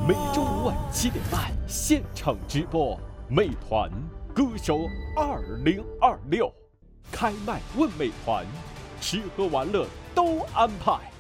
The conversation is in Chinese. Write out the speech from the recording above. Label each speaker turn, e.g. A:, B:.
A: 每周五晚7点半现场直播，美团歌手2026开麦问美团，吃喝玩乐都安排。